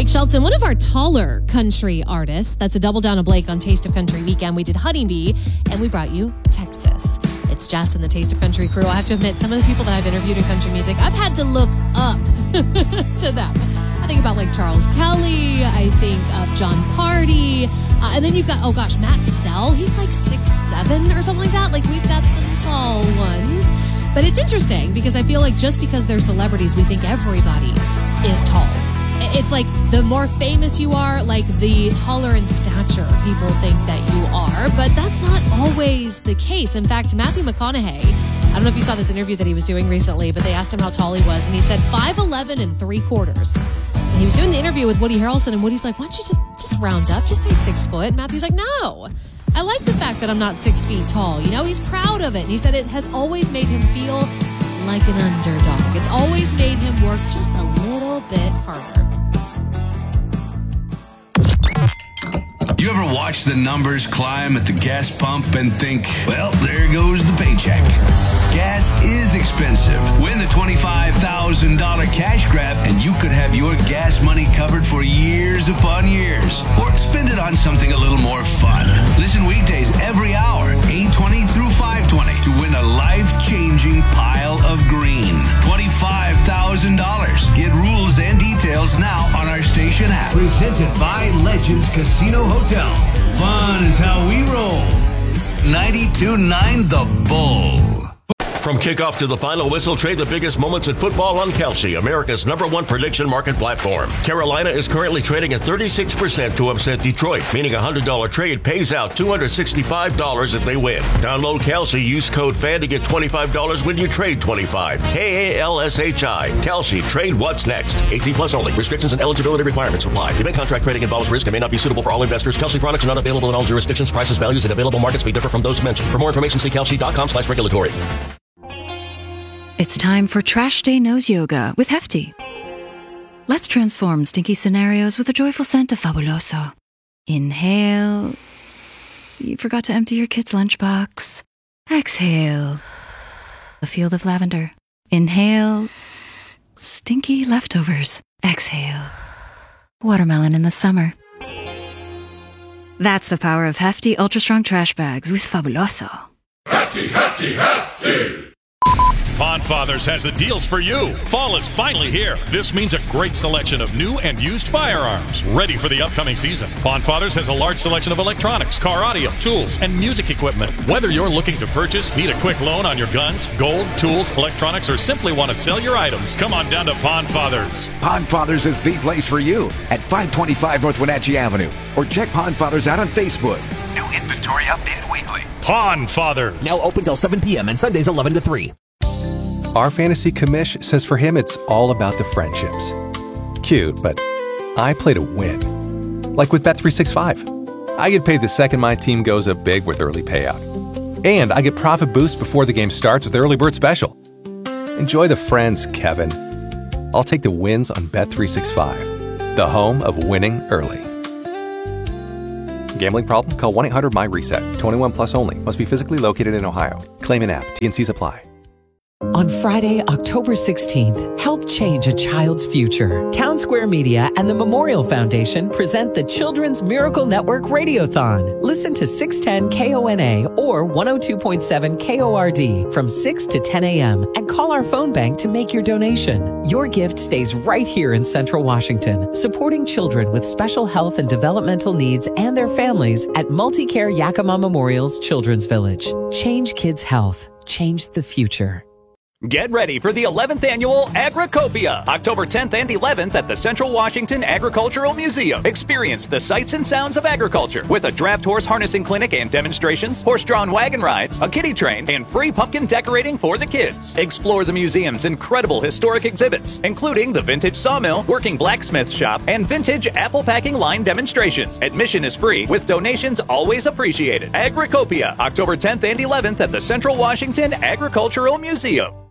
Blake Shelton, one of our taller country artists. That's a double down of Blake on Taste of Country weekend. We did Honeybee, and we brought you Texas. It's Jess and the Taste of Country crew. I have to admit, some of the people that I've interviewed in country music, I've had to look up to them. I think about like Charles Kelly. I think of John Party. And then you've got, Matt Stell. He's like 6'7" or something like that. Like, we've got some tall ones. But it's interesting because I feel like just because they're celebrities, we think everybody is tall. It's like the more famous you are, like the taller in stature people think that you are. But that's not always the case. In fact, Matthew McConaughey, I don't know if you saw this interview that he was doing recently, but they asked him how tall he was. And he said 5'11" and 3/4. And he was doing the interview with Woody Harrelson. And Woody's like, why don't you just round up? Just say 6 foot. And Matthew's like, no. I like the fact that I'm not 6 feet tall. You know, he's proud of it. And he said it has always made him feel like an underdog. It's always made him work just a little bit harder. You ever watch the numbers climb at the gas pump and think, well, there goes the paycheck? Gas is expensive. Win the $25,000 cash grab and you could have your gas money covered for years upon years. Or spend it on something a little more fun. Listen weekdays every hour, 8:20 through 5:20 to win a life-changing pile of green. $25,000. Get rules and details now on our station app. Presented by Legends Casino Hotel. Fun is how we roll. 92.9 The Bull. From kickoff to the final whistle, trade the biggest moments in football on Kalshi, America's #1 prediction market platform. Carolina is currently trading at 36% to upset Detroit, meaning a $100 trade pays out $265 if they win. Download Kalshi, use code FAN to get $25 when you trade $25. KALSHI. Kalshi, trade what's next. 18 plus only. Restrictions and eligibility requirements apply. Event contract trading involves risk and may not be suitable for all investors. Kalshi products are not available in all jurisdictions. Prices, values, and available markets may differ from those mentioned. For more information, see kalshi.com/regulatory. It's time for Trash Day Nose Yoga with Hefty. Let's transform stinky scenarios with a joyful scent of Fabuloso. Inhale. You forgot to empty your kid's lunchbox. Exhale. A field of lavender. Inhale. Stinky leftovers. Exhale. Watermelon in the summer. That's the power of Hefty Ultra Strong Trash Bags with Fabuloso. Hefty, hefty, hefty! Pond Fathers has the deals for you. Fall is finally here. This means a great selection of new and used firearms, ready for the upcoming season. Pond Fathers has a large selection of electronics, car audio, tools, and music equipment. Whether you're looking to purchase, need a quick loan on your guns, gold, tools, electronics, or simply want to sell your items, come on down to Pond Fathers. Pond Fathers is the place for you at 525 North Wenatchee Avenue. Or check Pond Fathers out on Facebook. New inventory updated weekly. Pond Fathers. Now open till 7 p.m. and Sundays 11 to 3. Our fantasy commish says for him it's all about the friendships. Cute, but I play to win. Like with Bet365. I get paid the second my team goes up big with early payout. And I get profit boost before the game starts with Early Bird Special. Enjoy the friends, Kevin. I'll take the wins on Bet365, the home of winning early. Gambling problem? Call 1-800-MY-RESET. 21 plus only. Must be physically located in Ohio. Claim an app. T&Cs apply. On Friday, October 16th, help change a child's future. Town Square Media and the Memorial Foundation present the Children's Miracle Network Radiothon. Listen to 610 KONA or 102.7 KORD from 6 to 10 a.m. and call our phone bank to make your donation. Your gift stays right here in Central Washington, supporting children with special health and developmental needs and their families at Multicare Yakima Memorial's Children's Village. Change kids' health. Change the future. Get ready for the 11th annual Agricopia, October 10th and 11th at the Central Washington Agricultural Museum. Experience the sights and sounds of agriculture with a draft horse harnessing clinic and demonstrations, horse-drawn wagon rides, a kiddie train, and free pumpkin decorating for the kids. Explore the museum's incredible historic exhibits, including the vintage sawmill, working blacksmith shop, and vintage apple packing line demonstrations. Admission is free with donations always appreciated. Agricopia, October 10th and 11th at the Central Washington Agricultural Museum.